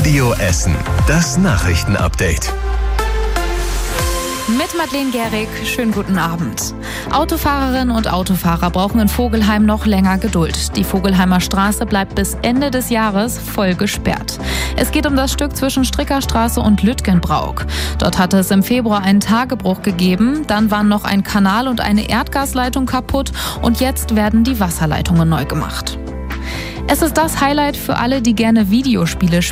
Radio Essen. Das Nachrichtenupdate. Mit Madeleine Gehrig, schönen guten Abend. Autofahrerinnen und Autofahrer brauchen in Vogelheim noch länger Geduld. Die Vogelheimer Straße bleibt bis Ende des Jahres voll gesperrt. Es geht um das Stück zwischen Strickerstraße und Lütgenbrauk. Dort hatte es im Februar einen Tagebruch gegeben, dann waren noch ein Kanal und eine Erdgasleitung kaputt und jetzt werden die Wasserleitungen neu gemacht. Es ist das Highlight für alle, die gerne Videospiele spielen.